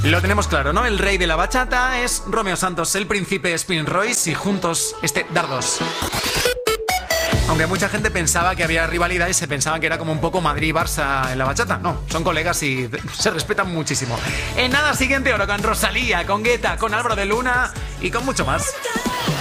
Lo tenemos claro, ¿no? El rey de la bachata es Romeo Santos, el príncipe Spin Royce y juntos Dardos. Aunque mucha gente pensaba que había rivalidad y se pensaban que era como un poco Madrid-Barça en la bachata. No, son colegas y se respetan muchísimo. En nada, siguiente hora con Rosalía, con Guetta, con Álvaro de Luna y con mucho más.